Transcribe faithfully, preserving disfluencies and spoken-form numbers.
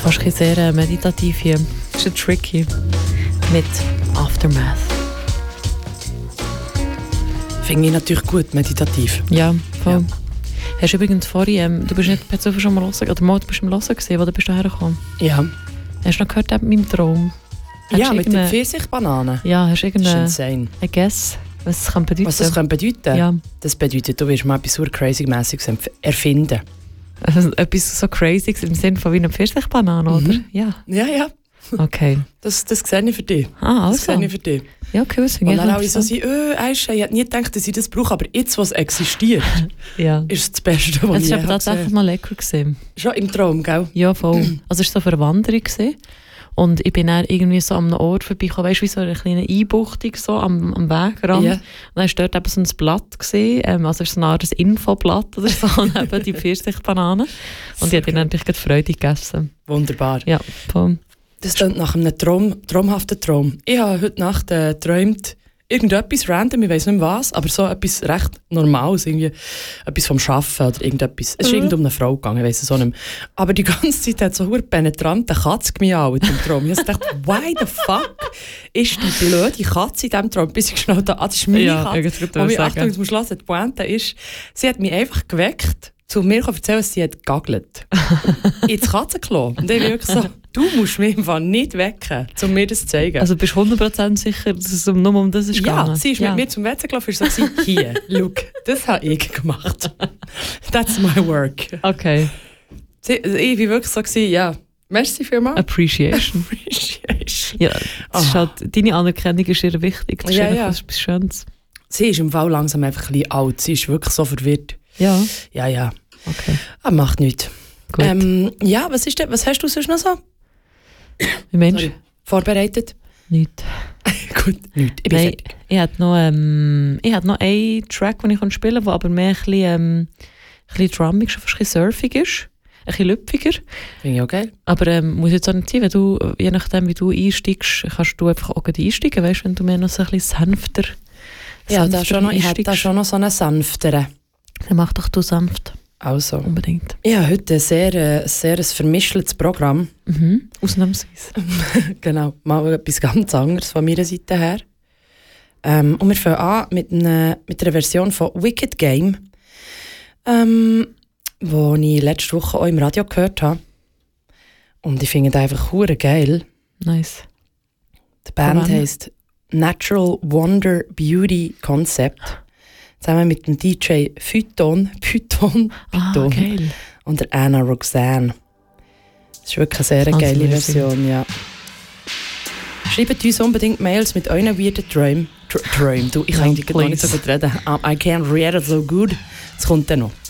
fast ein sehr äh, meditativ hier. Das ist ein Tricky mit Aftermath. Finde ich natürlich gut, meditativ. Ja, voll. Ja. Hast du übrigens vorhin, ähm, du bist nicht per Zufall schon mal hören, oder mal, du bist im Hören gesehen, wo du bist du hergekommen? Ja. Hast du noch gehört mit meinem Traum? Hast Ja, du mit den irgendeine- Pfirsichbananen. Ja, hast du Das ist irgendeine insane. a Guess, was das kann bedeuten? Was das könnte bedeuten? Ja. Das bedeutet, du wirst mal etwas super crazy-mässiges empf- erfinden. Also, etwas so crazy im Sinne von wie eine Pfirsichbanane, oder? Mhm. Ja. Ja, ja. Okay. Das, das sehe ich für dich. Ah, Das also. sehe ich für dich. Ja, okay, was finde Und ich dann alle so interessant. sind, «Öh, Aisha, ich hätte nie gedacht, dass ich das brauche, aber jetzt, was existiert, Ja. ist es das Beste, was Es ich war je aber habe tatsächlich gesehen. noch lecker gewesen. Schon im Traum, gell? Ja, voll. Also es war so eine Wanderung gewesen. Und ich bin dann irgendwie so an einem Ort vorbeigekommen, weißt du, wie so eine kleine Einbuchtung so am, am Wegrand. Ja. Und dann war dort eben so ein Blatt gewesen, ähm, also so eine Art ein Infoblatt oder so, und eben die Pfirsichbananen. Und ich habe die dann natürlich gerade Freude gegessen. Wunderbar. Ja, voll. Das klingt nach einem Traum, traumhaften Traum. Ich habe heute Nacht äh, geträumt, irgendetwas random, ich weiss nicht mehr was, aber so etwas recht Normales, irgendwie etwas vom Arbeiten oder irgendetwas. Es ist Mhm. irgendwie um eine Frau gegangen, ich weiss es auch nicht mehr. Aber die ganze Zeit hat so eine penetrante Katze gemiaut im Traum. Ich dachte, why the fuck ist die blöde Katze in diesem Traum? Bis ich geschnallt habe, ah, das ist meine Ja, Katze. ich wollte Und mich, sagen. Achtung, jetzt musst du hören, die Pointe ist, sie hat mich einfach geweckt, zu mir zu erzählen, dass sie hat gegagelt. Ins Katzenklo. Und ich bin wirklich so, du musst mich im Fall nicht wecken, um mir das zu zeigen. Also bist du hundert Prozent sicher, dass es nur um das ist Ja, gegangen? sie ist mit mir zum W C gelaufen und ist so, hier, look, das habe ich gemacht. That's my work. Okay. Sie, also ich war wirklich so, gewesen, ja, merci vielmals. Appreciation. Appreciation. Ja, das ist Ah. halt, deine Anerkennung ist ihr wichtig. Das ist Ja, einfach ja. etwas Schönes. Sie ist im Fall langsam einfach ein bisschen alt. Sie ist wirklich so verwirrt. Ja, Ja, ja, okay. aber macht nichts. Gut. Ähm, ja, was, ist denn, was hast du sonst noch so Wie meinst du? Sorry. vorbereitet? Nicht. Gut, nichts. Ich bin Nein, fertig. ich hatte noch, ähm, ich hatte noch einen Track, den ich spielen konnte, der aber mehr ein bisschen, ähm, ein bisschen drummig, schon fast ein bisschen surfig ist. Ein bisschen lüpfiger. Finde ich auch geil. Aber ähm, muss jetzt auch nicht sein, wenn du, je nachdem wie du einsteigst, kannst du einfach auch gleich einsteigen, weißt, wenn du mehr noch so ein bisschen sanfter Ja, da sanfter schon noch, ich hätte da einsteigst. schon noch so einen sanfteren. Dann mach doch du sanft, Also, unbedingt. ich habe heute ein sehr, äh, sehr ein vermischeltes Programm. Mhm. Ausnahmsweise. Genau, mal etwas ganz anderes von meiner Seite her. Ähm, und wir fangen an mit einer, mit einer Version von Wicked Game, ähm, die ich letzte Woche auch im Radio gehört habe. Und ich finde das einfach hure geil. Nice. Die Band Von wem? heisst Natural Wonder Beauty Concept. Zusammen mit dem D J Phyton, Python, Ah, Python geil. und der Anna Roxanne. Das ist wirklich eine sehr Also, geile wir Version, ja. Schreibt uns unbedingt Mails mit euren weirden Träumen. Tr- Träumen, du, ich Ja, kann eigentlich gar nicht so please. gut reden. Um, I can't read it so good. Es kommt dann noch.